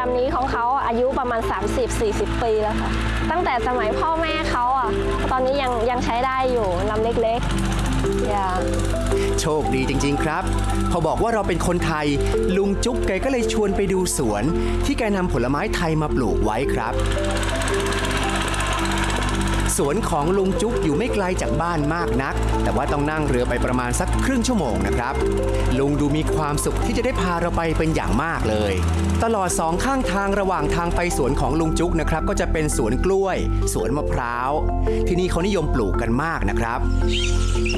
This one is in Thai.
ลำนี้ของเขาอายุประมาณ 30-40 ปีแล้วค่ะตั้งแต่สมัยพ่อแม่เขาตอนนี้ยังใช้ได้อยู่ลำเล็กๆโชคดีจริงๆครับพอบอกว่าเราเป็นคนไทยลุงจุ๊กแกก็เลยชวนไปดูสวนที่แกนำผลไม้ไทยมาปลูกไว้ครับสวนของลุงจุ๊กอยู่ไม่ไกลจากบ้านมากนักแต่ว่าต้องนั่งเรือไปประมาณสักครึ่งชั่วโมงนะครับลุงดูมีความสุขที่จะได้พาเราไปเป็นอย่างมากเลยตลอดสองข้างทางระหว่างทางไปสวนของลุงจุ๊กนะครับก็จะเป็นสวนกล้วยสวนมะพร้าวที่นี่เขานิยมปลูกกันมากนะครับ